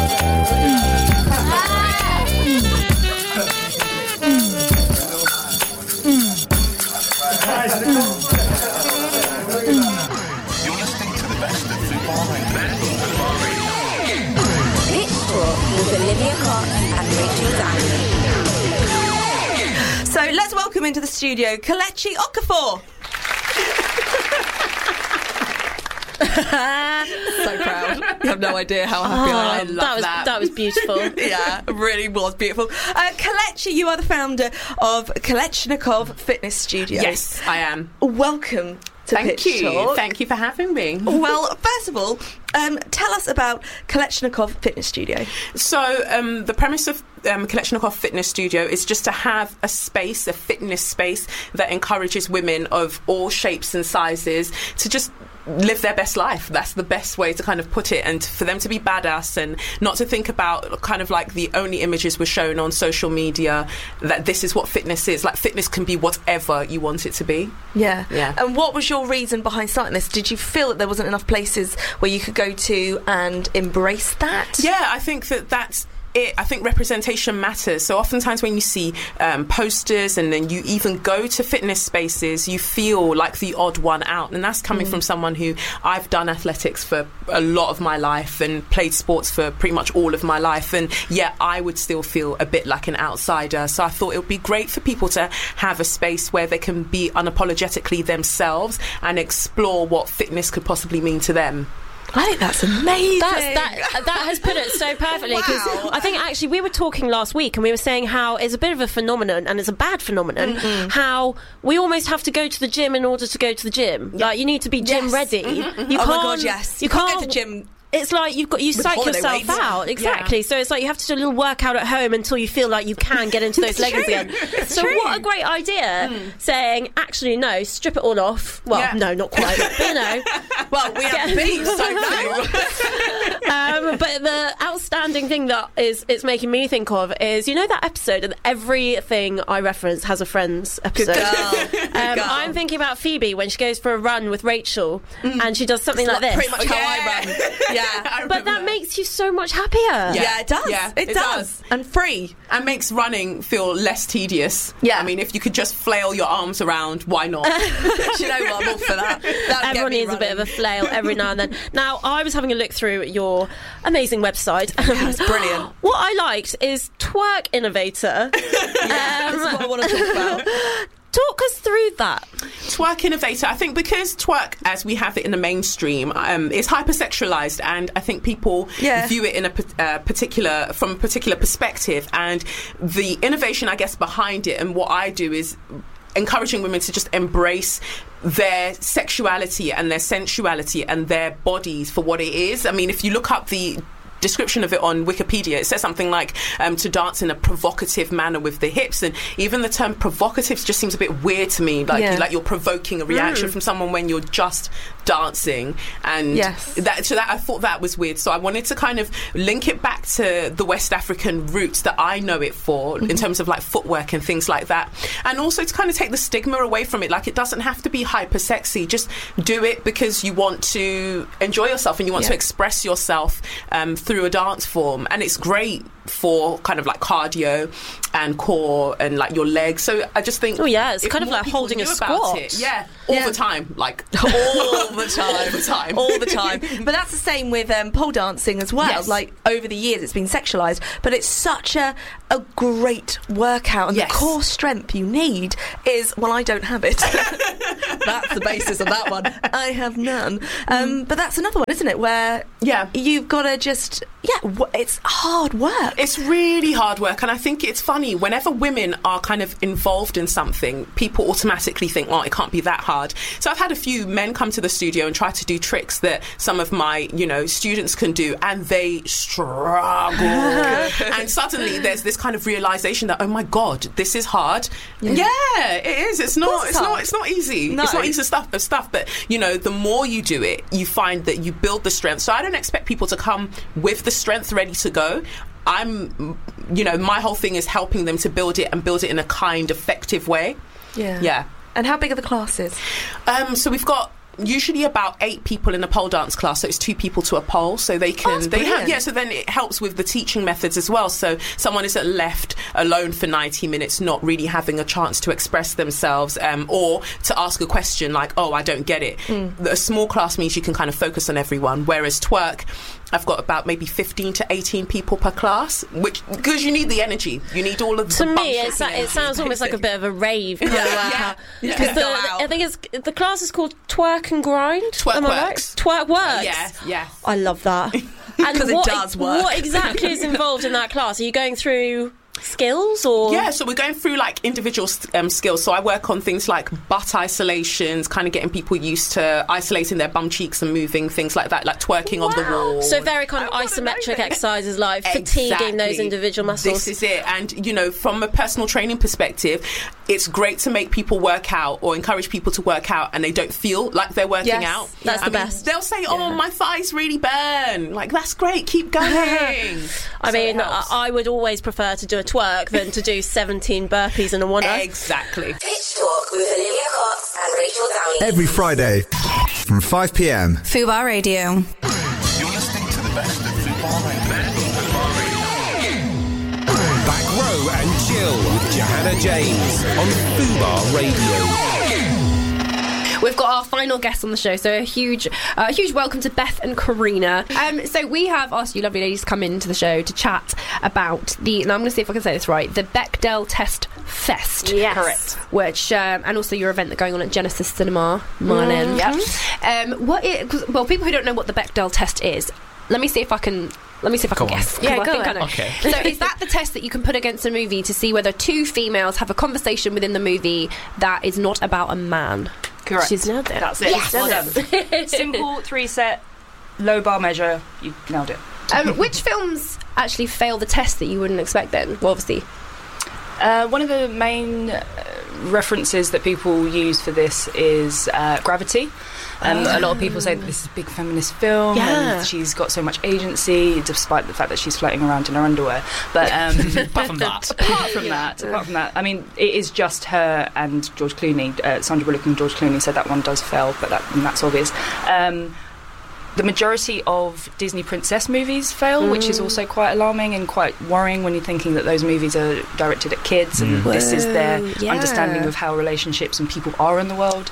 So let's welcome into the studio Kelechi Okafor. So proud. You have no idea how happy I am. That was beautiful. Yeah, it really was beautiful. Kelechi, you are the founder of Kelechnikov Fitness Studio. Yes, I am. Welcome to Thank Pitch you. Talk. Thank you for having me. Well, first of all, tell us about Kelechnikov Fitness Studio. So the premise of Kelechnikov Fitness Studio is just to have a space, a fitness space that encourages women of all shapes and sizes to just live their best life. That's the best way to kind of put it, and for them to be badass and not to think about kind of like the only images we're shown on social media, that this is what fitness is. Like, fitness can be whatever you want it to be. Yeah. Yeah. And what was your reason behind starting this? Did you feel that there wasn't enough places where you could go to and embrace that? Yeah, I think that's it. I think representation matters. So oftentimes when you see posters and then you even go to fitness spaces, you feel like the odd one out. And that's coming from someone who, I've done athletics for a lot of my life and played sports for pretty much all of my life. And yet I would still feel a bit like an outsider. So I thought it would be great for people to have a space where they can be unapologetically themselves and explore what fitness could possibly mean to them. I think that's amazing. That has put it so perfectly, because Wow. I think actually we were talking last week and we were saying how it's a bit of a phenomenon, and it's a bad phenomenon, how we almost have to go to the gym in order to go to the gym. Like, you need to be gym Yes. ready. You Oh can't, my God, yes. You can't go to the gym. It's like you psych holiday yourself weights. out. Exactly. Yeah. So it's like you have to do a little workout at home until you feel like you can get into those leggings again. So what a great idea, saying, actually, no, strip it all off. Well, Yeah. no, not quite. But, you know. Well, we have beef, so no. But the outstanding thing that it's making me think of is, you know, that episode, and everything I reference has a Friends episode. Good girl. I'm thinking about Phoebe when she goes for a run with Rachel and she does something like this. Pretty much how I run. Yeah. But that makes you so much happier. Yeah, it does. Yeah, it it does. does. And free. And makes running feel less tedious. Yeah. I mean, if you could just flail your arms around, why not? Do you know what? I'm all for that. Everyone needs a bit of a flail every now and then. Now, I was having a look through your amazing website. It's brilliant. What I liked is Twerk Innovator. This is what I want to talk about. Talk us through that. Twerk Innovator, I think because twerk, as we have it in the mainstream, is hypersexualized, and I think people view it in a from a particular perspective. And the innovation, I guess, behind it, and what I do is encouraging women to just embrace their sexuality and their sensuality and their bodies for what it is. I mean, if you look up the description of it on Wikipedia, it says something like to dance in a provocative manner with the hips, and even the term provocative just seems a bit weird to me, like you're provoking a reaction from someone when you're just dancing. And that I thought that was weird, so I wanted to kind of link it back to the West African roots that I know it for, in terms of like footwork and things like that, and also to kind of take the stigma away from it. Like, it doesn't have to be hyper sexy, just do it because you want to enjoy yourself and you want to express yourself through a dance form. And it's great for kind of like cardio and core and like your legs. So I just think, it's kind of like holding a squat. All the time, like all the time. But that's the same with pole dancing as well. Yes. Like, over the years it's been sexualised, but it's such a great workout, and the core strength you need is, well, I don't have it. That's the basis of that one. I have none. But that's another one, isn't it, where you've got to just it's hard work. It's really hard work, and I think it's funny, whenever women are kind of involved in something, people automatically think, oh, it can't be that hard. So I've had a few men come to the studio and try to do tricks that some of my, students can do, and they struggle. And suddenly there's this kind of realization that, oh my God, this is hard. Yeah, it is. It's not easy. No. It's not easy stuff, but the more you do it, you find that you build the strength. So I don't expect people to come with the strength ready to go. My whole thing is helping them to build it, and build it in a kind, effective way. Yeah. And how big are the classes? So we've got usually about 8 people in a pole dance class, so it's 2 people to a pole, so they can so then it helps with the teaching methods as well, so someone isn't left alone for 90 minutes not really having a chance to express themselves, or to ask a question like, oh, I don't get it. A small class means you can kind of focus on everyone, whereas twerk, I've got about maybe 15 to 18 people per class, because you need the energy. You need all of the... To me, it sounds almost like a bit of a rave kind of workout. I think the class is called Twerk and Grind. Twerk Works. Right? Twerk Works. Yeah. I love that. Because it does work. What exactly is involved in that class? Are you going through skills or so we're going through like individual skills, so I work on things like butt isolations, kind of getting people used to isolating their bum cheeks and moving things like that, like twerking on the wall, so very kind of isometric exercises, like fatiguing those individual muscles. This is it. And you know, from a personal training perspective, it's great to make people work out or encourage people to work out and they don't feel like they're working out. That's the best. They'll say, oh, my thighs really burn, like, that's great, keep going. I would always prefer to do a twerk than to do 17 burpees in a one. Exactly. Pitch Talk with Olivia Cox and Rachel Downey. Every Friday from 5 p.m. Fubar Radio. You're listening to the best of Fubar Radio. Back Row and Chill with Johanna James on Fubar Radio. We've got our final guests on the show, so a huge welcome to Beth and Karina. So we have asked you lovely ladies to come into the show to chat about now I'm going to see if I can say this right, the Bechdel Test Fest. Yes. Correct. Which, and also your event that's going on at Genesis Cinema, Marlin. Well, people who don't know what the Bechdel Test is, let me see if I can guess. Yeah, go on. Okay. So is that the test that you can put against a movie to see whether 2 females have a conversation within the movie that is not about a man? Correct. She's nailed it. That's it. Yes. Well done. Simple 3-set, low bar measure. You nailed it. Which films actually fail the test that you wouldn't expect then? Well, obviously. One of the main references that people use for this is Gravity. A lot of people say that this is a big feminist film and she's got so much agency, despite the fact that she's floating around in her underwear. But apart from that, I mean, it is just her and George Clooney. Sandra Bullock and George Clooney said that one does fail, but that's obvious. The majority of Disney princess movies fail, which is also quite alarming and quite worrying when you're thinking that those movies are directed at kids and this is their understanding of how relationships and people are in the world.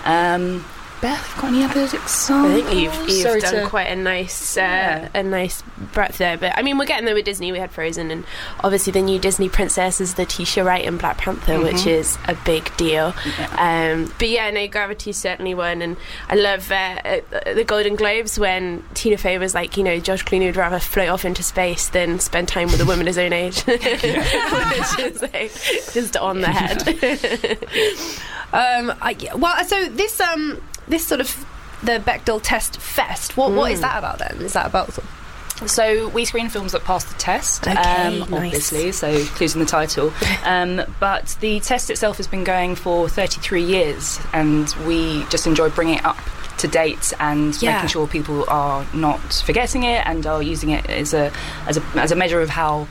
Beth, got any other examples? I think you've done quite a nice breadth there. But I mean, we're getting there with Disney. We had Frozen, and obviously the new Disney princess is Letitia Wright in Black Panther, which is a big deal. But yeah, no, Gravity's certainly one. And I love the Golden Globes when Tina Fey was like, you know, George Clooney would rather float off into space than spend time with a woman his own age. Which is like, just on the head. So this sort of the Bechdel Test Fest. What is that about then? Is that about? So we screen films that pass the test, obviously, so clues in the title. But the test itself has been going for 33 years, and we just enjoy bringing it up to date and making sure people are not forgetting it and are using it as a measure of how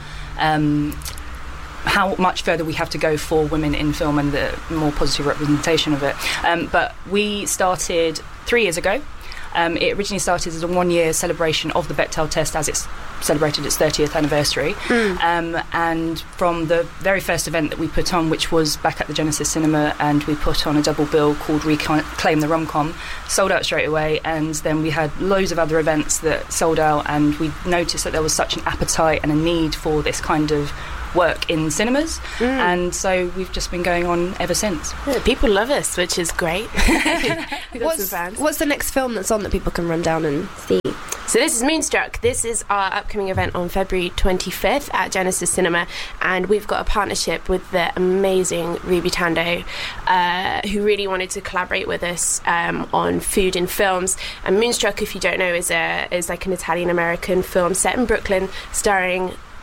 much further we have to go for women in film and the more positive representation of it. But we started 3 years ago. It originally started as a 1-year celebration of the Bechdel test as it's celebrated its 30th anniversary. And from the very first event that we put on, which was back at the Genesis Cinema, and we put on a double bill called Reclaim the Rom-Com, sold out straight away. And then we had loads of other events that sold out, and we noticed that there was such an appetite and a need for this kind of work in cinemas, and so we've just been going on ever since. People love us, which is great. What's the next film that's on that people can run down and see? So this is Moonstruck. This is our upcoming event on February 25th at Genesis Cinema, and we've got a partnership with the amazing Ruby Tando, who really wanted to collaborate with us on food in films. And Moonstruck, if you don't know, is like an Italian-American film set in Brooklyn, starring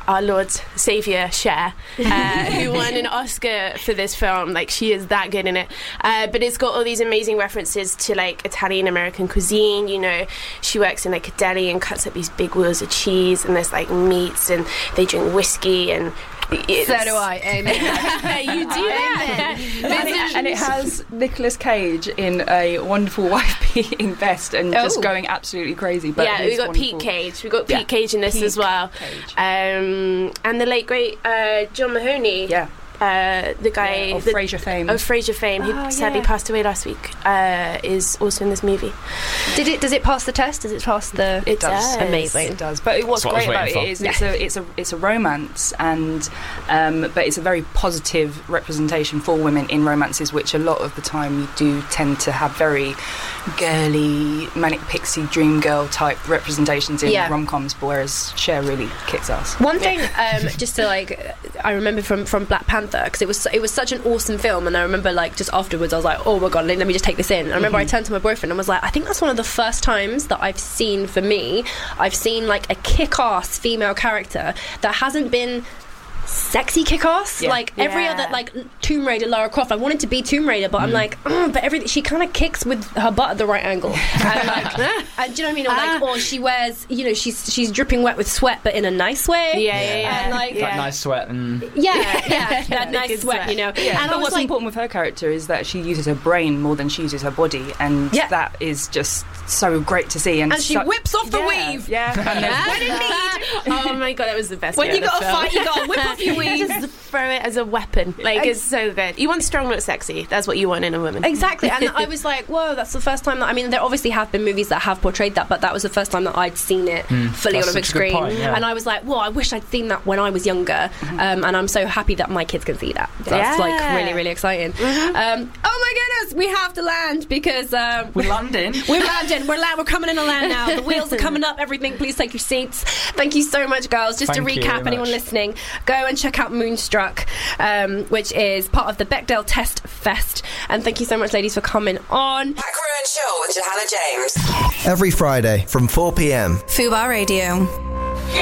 our Lord's Saviour, Cher, who won an Oscar for this film. Like, she is that good in it. But it's got all these amazing references to, like, Italian-American cuisine. You know, she works in, like, a deli and cuts up these big wheels of cheese, and there's, like, meats, and they drink whiskey, and so do I. Amen. You do that. And it has Nicolas Cage in a wonderful wife-beating vest and just going absolutely crazy. But yeah, we got wonderful. Pete Cage. We got Pete Cage in this as well. And the late great John Mahoney. Yeah. The guy of Frasier fame. Of Frasier fame, who sadly passed away last week, is also in this movie. Does it pass the test? Does it pass the? It does. Amazing. It does. But what's great about it is it's a romance, and but it's a very positive representation for women in romances, which a lot of the time you do tend to have very girly, manic pixie dream girl type representations in rom-coms, whereas Cher really kicks ass. One thing, just to I remember from Black Panther, because it was such an awesome film, and I remember like just afterwards I was like, oh my god, let me just take this in. And I remember I turned to my boyfriend and was like, I think that's one of the first times that I've seen like a kick-ass female character that hasn't been sexy kick-ass every other, like Tomb Raider, Lara Croft. I wanted to be Tomb Raider, but I'm like, but she kind of kicks with her butt at the right angle, and like, and do you know what I mean? Or she wears, you know, she's dripping wet with sweat, but in a nice way. And like that nice sweat and that nice sweat, you know. And what's important with her character is that she uses her brain more than she uses her body, and that is just so great to see. And she whips off the weave. Oh my god, that was the best. When you got to fight, you got to whip off your weave. Just throw it as a weapon. Like, it's so good. You want strong, not sexy. That's what you want in a woman. Exactly. And I was like, whoa, that's the first time that, I mean, there obviously have been movies that have portrayed that, but that was the first time that I'd seen it fully on a big screen. And I was like, whoa, I wish I'd seen that when I was younger. And I'm so happy that my kids can see that. That's like really, really exciting. Oh my goodness, we have to land because we're landing. We're coming in a land now. The wheels are coming up. Everything. Please take your seats. Thank you so much, girls. Just to recap, anyone listening, go and check out Moonstruck, which is part of the Bechdel Test Fest. And thank you so much, ladies, for coming on. Back Row and Chill with Johanna James. Every Friday from 4 p.m. Fubar Radio.